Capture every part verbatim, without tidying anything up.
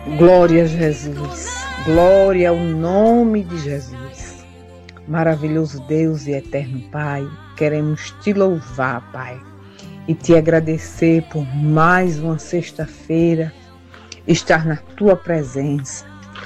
Glória a Jesus, glória ao nome de Jesus. Maravilhoso Deus e eterno Pai, queremos te louvar, Pai, e te agradecer por mais uma sexta-feira estar na tua presença,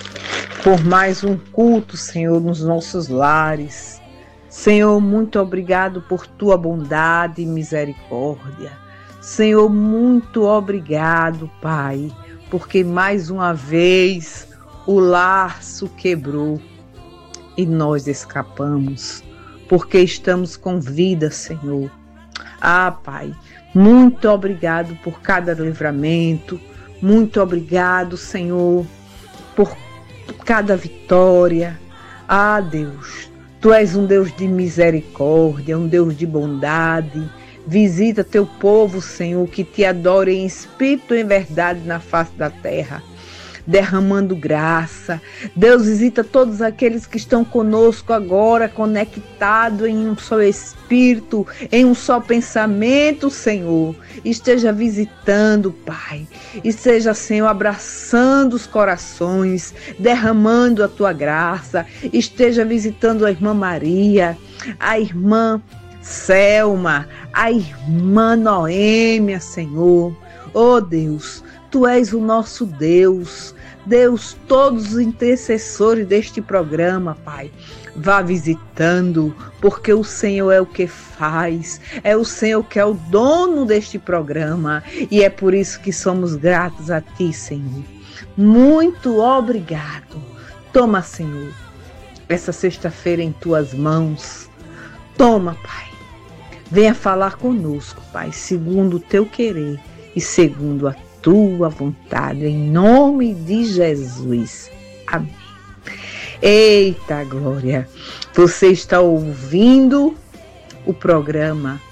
por mais um culto, Senhor, nos nossos lares. Senhor, muito obrigado por tua bondade e misericórdia. Senhor, muito obrigado, Pai, porque mais uma vez o laço quebrou e nós escapamos, porque estamos com vida, Senhor. Ah, Pai, muito obrigado por cada livramento, muito obrigado, Senhor, por cada vitória. Ah, Deus, Tu és um Deus de misericórdia, um Deus de bondade. Visita teu povo, Senhor, que te adora em espírito e em verdade na face da terra, derramando graça. Deus, visita todos aqueles que estão conosco agora, conectados em um só espírito, em um só pensamento, Senhor. Esteja visitando, Pai. Esteja, Senhor, abraçando os corações, derramando a tua graça. Esteja visitando a irmã Maria, a irmã Selma, a irmã Noêmia, Senhor. Oh Deus, Tu és o nosso Deus. Deus, todos os intercessores deste programa, Pai, vá visitando, porque o Senhor é o que faz, é o Senhor que é o dono deste programa, e é por isso que somos gratos a Ti, Senhor. Muito obrigado. Toma, Senhor, essa sexta-feira em Tuas mãos. Toma, Pai. Venha falar conosco, Pai, segundo o Teu querer e segundo a Tua vontade, em nome de Jesus. Amém. Eita glória! Você está ouvindo o programa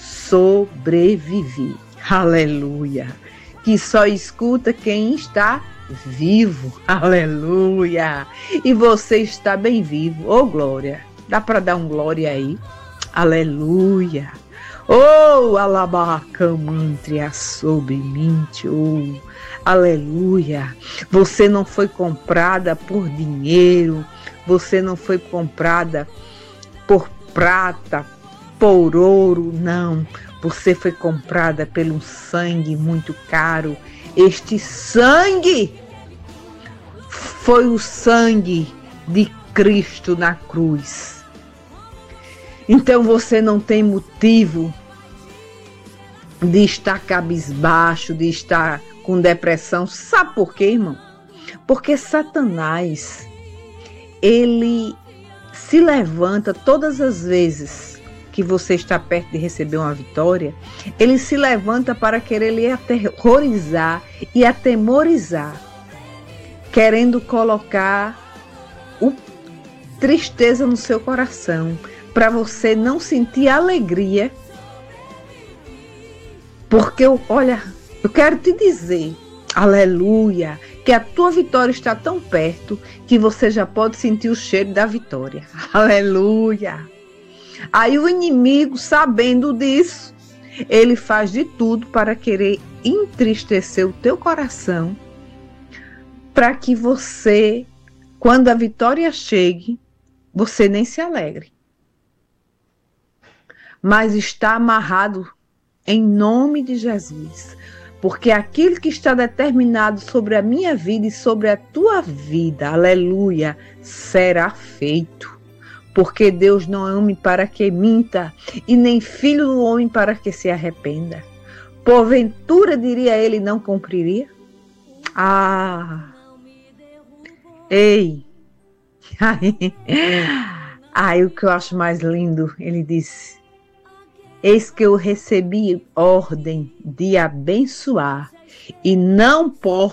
Sobreviver. Aleluia! Que só escuta quem está vivo. Aleluia! E você está bem vivo. Ô glória! Dá para dar um glória aí? Aleluia! Oh, alabacamantria sobre mim, oh, aleluia. Você não foi comprada por dinheiro, você não foi comprada por prata, por ouro, não. Você foi comprada pelo sangue muito caro. Este sangue foi o sangue de Cristo na cruz. Então você não tem motivo de estar cabisbaixo, de estar com depressão. Sabe por quê, irmão? Porque Satanás, ele se levanta todas as vezes que você está perto de receber uma vitória, ele se levanta para querer lhe aterrorizar e atemorizar, querendo colocar o tristeza no seu coração, para você não sentir alegria. Porque, eu, olha, eu quero te dizer, aleluia, que a tua vitória está tão perto que você já pode sentir o cheiro da vitória. Aleluia. Aí o inimigo, sabendo disso, ele faz de tudo para querer entristecer o teu coração, para que você, quando a vitória chegue, você nem se alegre. Mas está amarrado em nome de Jesus, porque aquilo que está determinado sobre a minha vida e sobre a tua vida, aleluia, será feito. Porque Deus não é homem para que minta, e nem filho do homem para que se arrependa. Porventura, diria ele, não cumpriria? Ah! Ei! Ai, o que eu acho mais lindo, ele disse: eis que eu recebi ordem de abençoar, e não posso